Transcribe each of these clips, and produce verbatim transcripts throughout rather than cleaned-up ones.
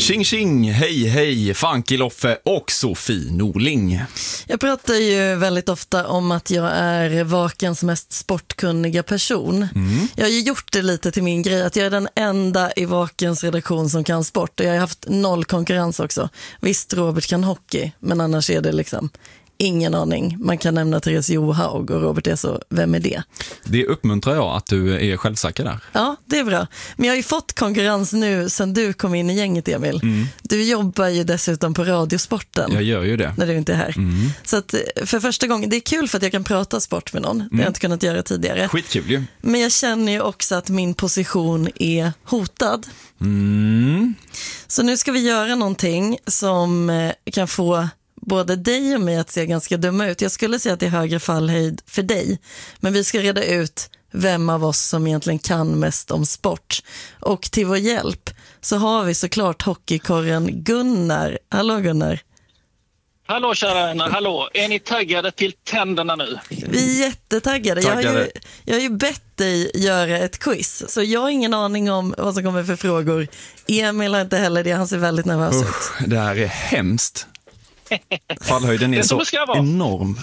Tjing tjing, hej hej, Funky Loffe och Sofie Norling. Jag pratar ju väldigt ofta om att jag är Vakens mest sportkunniga person. Mm. Jag har ju gjort det lite till min grej att jag är den enda i Vakens redaktion som kan sport. Och jag har haft noll konkurrens också. Visst, Robert kan hockey, men annars är det liksom ingen aning. Man kan nämna Therese Johaug och Robert är så, vem är det? Det uppmuntrar jag att du är självsäker där. Ja, det är bra. Men jag har ju fått konkurrens nu sen du kom in i gänget, Emil. Mm. Du jobbar ju dessutom på Radiosporten. Jag gör ju det. När du inte är här. Mm. Så att för första gången, det är kul för att jag kan prata sport med någon. Mm. Det har jag inte kunnat göra tidigare. Skitkul ju. Men jag känner ju också att min position är hotad. Mm. Så nu ska vi göra någonting som kan få både dig och mig att se ganska dumma ut. Jag skulle säga att det är högre fallhöjd för dig. Men vi ska reda ut vem av oss som egentligen kan mest om sport. Och till vår hjälp så har vi såklart hockeykorren Gunnar. Hallå Gunnar. Hallå kära vänner, hallå. Är ni taggade till tänderna nu? Vi är jättetaggade. Jag har, ju, jag har ju bett dig göra ett quiz. Så jag har ingen aning om vad som kommer för frågor. Emil har inte heller det, han ser väldigt nervös ut. Uh, det här är hemskt. Fallhöjden är, är så enorm.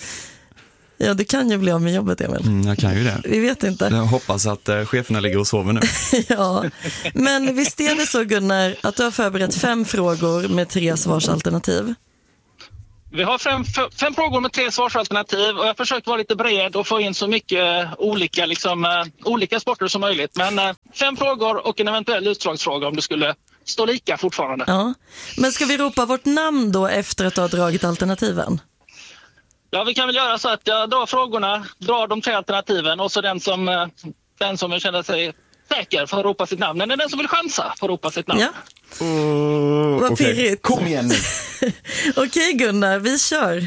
Ja, det kan ju bli av med jobbet, Emil. Mm, jag kan ju det. Vi vet inte. Jag hoppas att uh, cheferna ligger och sover nu. Ja, men visst är det så, Gunnar, att du har förberett fem frågor med tre svarsalternativ? Vi har fem, fem frågor med tre svarsalternativ och jag försöker vara lite bred och få in så mycket olika, liksom, uh, olika sporter som möjligt. Men uh, fem frågor och en eventuell utslagsfråga om det skulle stå lika fortfarande. Ja. Men ska vi ropa vårt namn då efter att ha dragit alternativen? Ja, vi kan väl göra så att jag drar frågorna, drar de tre alternativen och så den som, den som känner sig säker får ropa sitt namn. Eller den som vill chansa får ropa sitt namn. Ja. Uh, Vad okay. pirrigt. Kom igen nu. Okej okay, Gunnar, vi kör.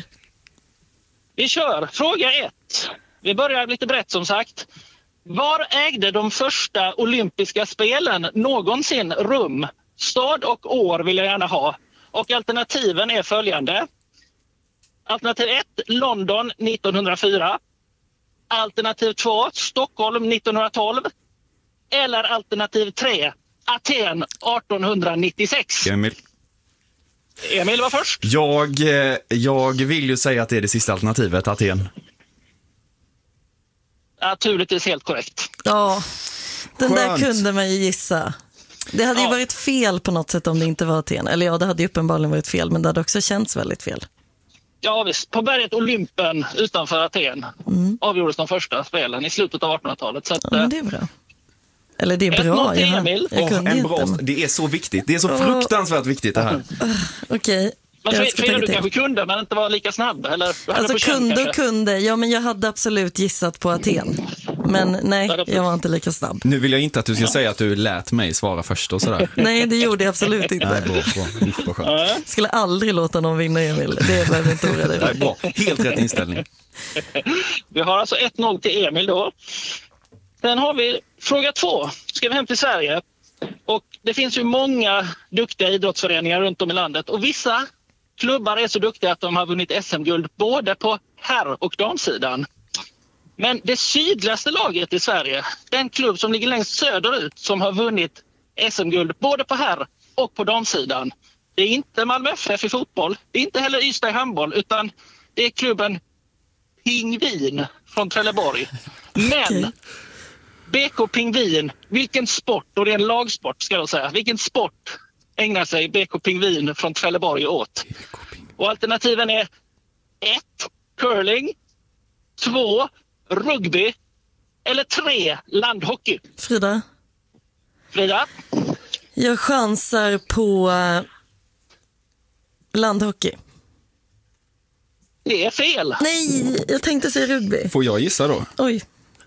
Vi kör. Fråga ett. Vi börjar lite brett som sagt. Var ägde de första olympiska spelen någonsin rum? Stad och år vill jag gärna ha. Och alternativen är följande. Alternativ ett, London nittonhundrafyra. Alternativ två, Stockholm nittonhundratolv. Eller alternativ tre, Aten artonhundranittiosex. Emil. Emil var först. Jag, jag vill ju säga att det är det sista alternativet, Aten. Naturligtvis helt korrekt. Ja, den Skönt. Där kunde man ju gissa. Det hade ju ja. varit fel på något sätt om det inte var Aten. Eller ja, det hade ju uppenbarligen varit fel, men det hade också känts väldigt fel. Ja visst, på berget Olympen utanför Aten mm. avgjordes de första spelen i slutet av artonhundratalet. Så att, ja, men det är bra. Eller det är bra. Jag, Emil. jag oh, en bra, det är så viktigt. Det är så fruktansvärt viktigt det här. Uh, Okej. Okay. Men Frida, du kanske kunde men inte var lika snabb? Eller? Alltså kunde och kanske? kunde. Ja, men jag hade absolut gissat på Aten. Men nej, jag var inte lika snabb. Nu vill jag inte att du ska ja. säga att du lät mig svara först och sådär. Nej, det gjorde jag absolut inte. Nej, bra, bra. Bra, bra. Skulle aldrig låta någon vinna, Emil. Det behöver inte oroa dig. Nej, bra. Helt rätt inställning. Vi har alltså ett noll till Emil då. Sen har vi fråga två. Ska vi hem till Sverige? Och det finns ju många duktiga idrottsföreningar runt om i landet. Och vissa klubbar är så duktiga att de har vunnit S M-guld både på herr- och damsidan. Men det sydligaste laget i Sverige, den klubb som ligger längst söderut som har vunnit S M-guld både på herr- och på damsidan. Det är inte Malmö F F i fotboll, det är inte heller Ystad i handboll, utan det är klubben Pingvin från Trelleborg. Men B K Pingvin, vilken sport, och det är en lagsport ska jag säga, vilken sport ägnar sig B K Pingvin från Trelleborg åt? Och alternativen är ett curling, två rugby eller tre landhockey. Frida? Frida? Jag chansar på landhockey. Det är fel. Nej, jag tänkte säga rugby. Får jag gissa då? Oj.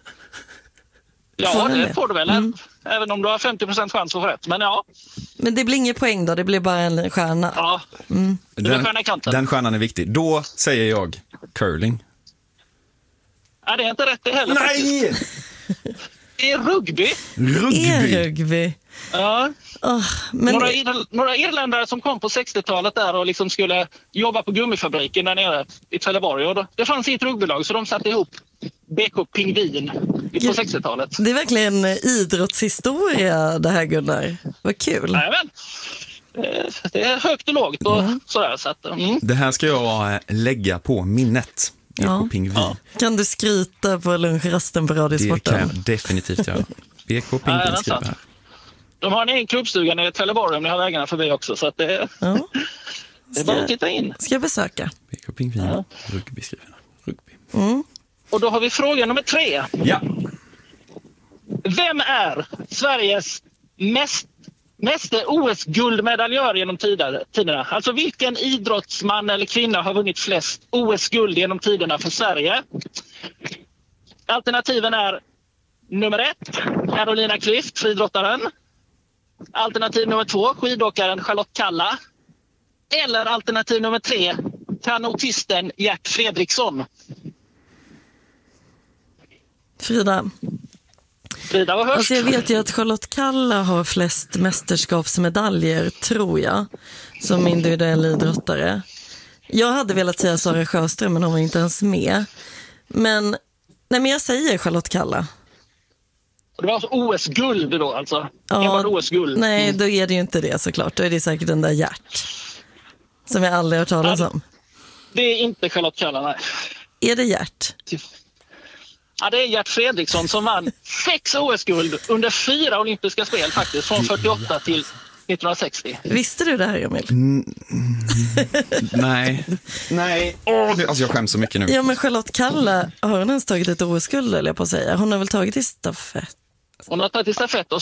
Ja, det får du väl. Mm. Även om du har femtio procent chans att få rätt. Men ja. Men det blir ingen poäng då, det blir bara en stjärna. Ja, mm. det blir stjärna i kanten. Den stjärnan är viktig. Då säger jag curling. Ja, det är inte rätt det heller. Nej! Faktiskt. Det är rugby. Rugby? Det är rugby. Ja. Oh, men... några, ir- några irländare som kom på sextiotalet där och liksom skulle jobba på gummifabriken där nere i Trelleborg. Och då, det fanns ett rugbylag så de satte ihop B K Pingvin på sextiotalet. Det är verkligen idrottshistoria det här, Gunnar. Vad kul. Jajamän. Det är högt och lågt och mm. sådär. Så att, mm. Det här ska jag lägga på minnet. Ja. Ja. Kan du skryta på lunchrasten på Radiosporten? Det kan jag definitivt göra. B K Pingvin ja, skriver här. De har en egen klubbstuga nere i Trelleborg om ni har vägarna förbi också. Så att det, ja. det är bara att titta in. Ska jag besöka? B K Pingvin, ja. Rugby skriver här. Rugby. Mm. Och då har vi fråga nummer tre. Ja. Vem är Sveriges mest Meste O S-guldmedaljör genom tiderna? Alltså vilken idrottsman eller kvinna har vunnit flest O S-guld genom tiderna för Sverige? Alternativen är nummer ett, Carolina Klüft, friidrottaren. Alternativ nummer två, skidåkaren Charlotte Kalla. Eller alternativ nummer tre, kanotisten Gert Fredriksson. Frida. Frida var högst. Alltså jag vet ju att Charlotte Kalla har flest mästerskapsmedaljer, tror jag, som individuell idrottare. Jag hade velat säga Sara Sjöström, men hon var inte ens med. Men, nej, men jag säger Charlotte Kalla. Det var alltså O S-guld då alltså? Ja, enbart O S-guld. Nej, då är det ju inte det såklart. Då är det säkert den där Gert som jag aldrig har hört talas om. Det är inte Charlotte Kalla, nej. Är det Gert? Ja, det är Gert Fredriksson som vann sex O S-guld under fyra olympiska spel faktiskt, från fyrtioåtta till nittonhundrasextio. Visste du det här, Emil? Mm, nej. Nej. Oh, det, alltså jag skäms så mycket nu. Ja, men Charlotte Kalla, har hon ens tagit ett O S-guld, eller jag på att säga? Hon har väl tagit i stafett? Hon har tagit i stafett och